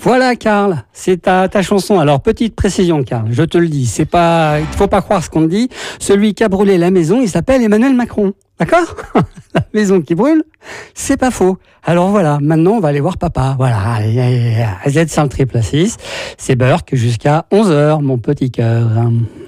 Voilà, Karl, c'est ta chanson. Alors, petite précision, Karl, je te le dis, il faut pas croire ce qu'on te dit. Celui qui a brûlé la maison, il s'appelle Emmanuel Macron. D'accord? La maison qui brûle, c'est pas faux. Alors voilà, maintenant on va aller voir papa. Voilà, Z sur le 666, c'est Burke jusqu'à 11h, mon petit cœur.